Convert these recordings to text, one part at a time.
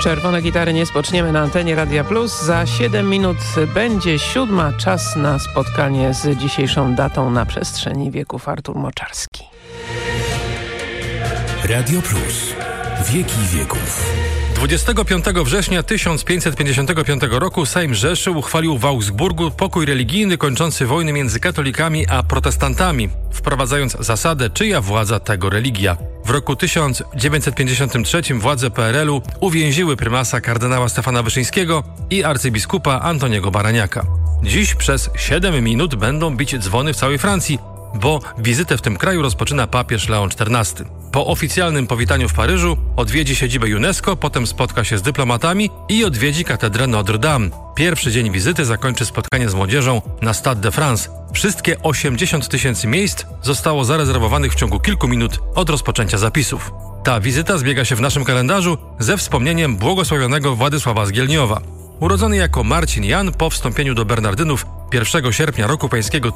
Czerwone gitary nie spoczniemy na antenie Radia Plus. Za 7 minut będzie 7. Czas na spotkanie z dzisiejszą datą na przestrzeni wieków. Artur Moczarski. Radio Plus. Wieki wieków. 25 września 1555 roku Sejm Rzeszy uchwalił w Augsburgu pokój religijny kończący wojny między katolikami a protestantami, wprowadzając zasadę, czyja władza, tego religia. W roku 1953 władze PRL-u uwięziły prymasa kardynała Stefana Wyszyńskiego i arcybiskupa Antoniego Baraniaka. Dziś przez 7 minut będą bić dzwony w całej Francji, bo wizytę w tym kraju rozpoczyna papież Leon XIV. Po oficjalnym powitaniu w Paryżu odwiedzi siedzibę UNESCO, potem spotka się z dyplomatami i odwiedzi katedrę Notre Dame. Pierwszy dzień wizyty zakończy spotkanie z młodzieżą na Stade de France. Wszystkie 80 000 miejsc zostało zarezerwowanych w ciągu kilku minut od rozpoczęcia zapisów. Ta wizyta zbiega się w naszym kalendarzu ze wspomnieniem błogosławionego Władysława z Gielniowa. Urodzony jako Marcin Jan, po wstąpieniu do Bernardynów 1 sierpnia roku pańskiego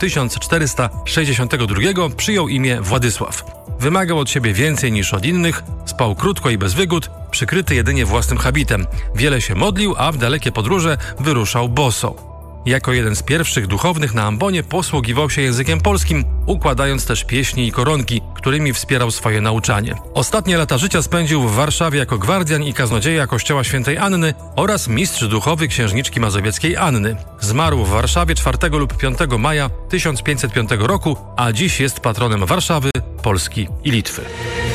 1462 przyjął imię Władysław. Wymagał od siebie więcej niż od innych, spał krótko i bez wygód, przykryty jedynie własnym habitem. Wiele się modlił, a w dalekie podróże wyruszał boso. Jako jeden z pierwszych duchownych na ambonie posługiwał się językiem polskim, układając też pieśni i koronki, którymi wspierał swoje nauczanie. Ostatnie lata życia spędził w Warszawie jako gwardian i kaznodzieja kościoła świętej Anny oraz mistrz duchowy księżniczki mazowieckiej Anny. Zmarł w Warszawie 4 lub 5 maja 1505 roku, a dziś jest patronem Warszawy, Polski i Litwy.